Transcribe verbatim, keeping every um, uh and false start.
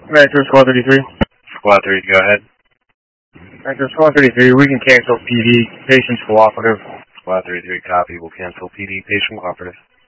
Metro Squad thirty-three. Squad three, go ahead. Metro Squad thirty-three, we can cancel P D. Patient's cooperative. Squad thirty-three, copy. We'll cancel P D. Patient cooperative.